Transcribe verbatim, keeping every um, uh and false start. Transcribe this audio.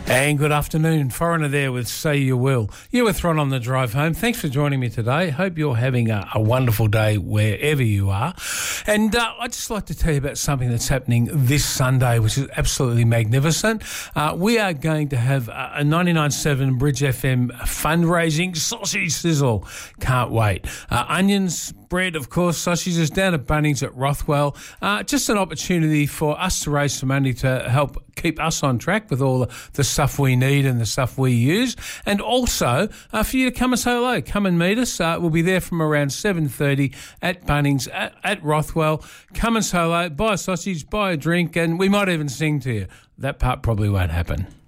And good afternoon. Foreigner there with Say You Will. You're with Ron on the drive home. Thanks for joining me today. Hope you're having a, a wonderful day wherever you are. And uh, I'd just like to tell you about something that's happening this Sunday, which is absolutely magnificent. Uh, we are going to have a, a ninety-nine point seven Bridge F M fundraising sausage sizzle. Can't wait. Uh, onions, bread, of course, sausages down at Bunnings at Rothwell. Uh, just an opportunity for us to raise some money to help keep us on track with all the, the stuff we need and the stuff we use. And also uh, for you to come and say hello. Come and meet us. Uh, we'll be there from around seven thirty at Bunnings at, at Rothwell. Come and say hello, buy a sausage, buy a drink, and we might even sing to you. That part probably won't happen.